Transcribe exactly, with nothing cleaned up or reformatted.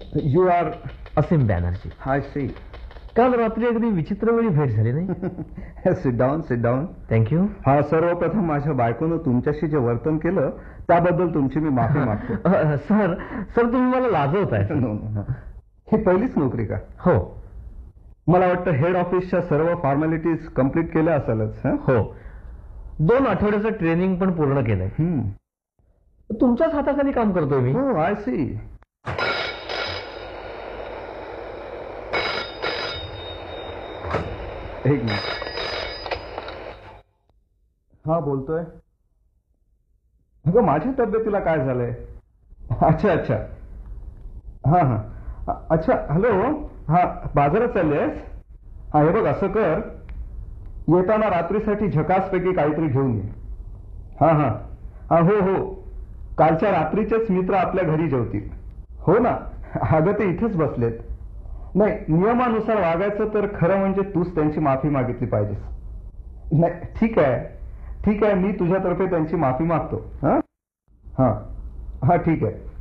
You R Asim Banerjee. I C. काल रात्री अगदी विचित्र वेळी भेट झाली नाही? Sit down sit down. Thank you. हा, सर्वप्रथम माझ्या बायकोनं तुमच्याशी जे वर्तन केलं त्याबद्दल तुमची मी माफी मागतो. सर सर तुम्ही मला लाजवताय. नो नो, ही पहिलीच नोकरी का? हो. मला वाटतं हेड ऑफिसच्या सर्व फॉर्मॅलिटीज कम्प्लीट केल्या असेलच. हो, दोन आठवड्याचं ट्रेनिंग पण पूर्ण केलंय. तुमच्याच हाताखाली काम करतोय मी. हो, आय सी. एक मिनिट. हा, बोलतोय. अगं, माझ्या तब्येतीला काय झालंय? अच्छा अच्छा. हा हा, अच्छा. हॅलो. हा, बाजारात चाललेस? हा, हे बघ, असं कर, येताना रात्रीसाठी झकासपैकी काहीतरी घेऊन ये. हा हा हा, हो हो, कालच्या रात्रीचेच मित्र आपल्या घरी जेवतील. हो ना, अगं ते इथेच बसलेत. नाही, नियमानुसार वागायचं तर खरं म्हणजे तूच त्यांची माफी मागितली पाहिजेस. नाही, ठीक आहे ठीक आहे, मी तुझ्यातर्फे त्यांची माफी मागतो. हा हा हा, ठीक आहे.